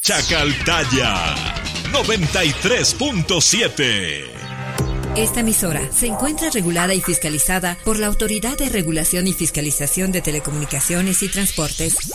Chacaltaya 93.7. Esta emisora se encuentra regulada y fiscalizada por la Autoridad de Regulación y Fiscalización de Telecomunicaciones y Transportes,